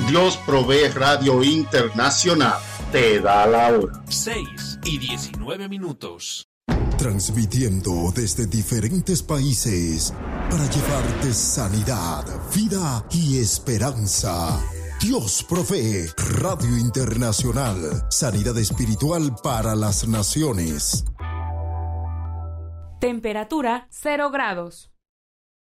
Dios Provee Radio Internacional te da la hora. 6:19. Transmitiendo desde diferentes países para llevarte sanidad, vida y esperanza. Dios Provee Radio Internacional. Sanidad espiritual para las naciones. Temperatura 0 grados.